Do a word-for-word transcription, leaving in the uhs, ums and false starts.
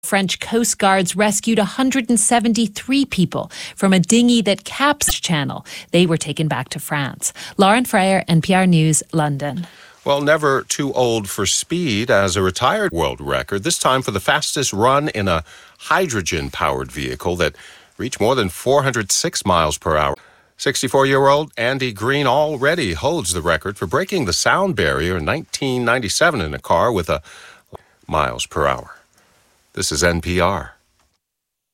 French Coast Guards rescued one hundred seventy-three people from a dinghy that capsized the Channel. They were taken back to France. Lauren Freyer, N P R News, London. Well, never too old for speed as a retired world record, this time for the fastest run in a hydrogen-powered vehicle that reached more than four hundred six miles per hour. sixty-four-year-old Andy Green already holds the record for breaking the sound barrier in nineteen ninety-seven in a car with a miles per hour. This is N P R.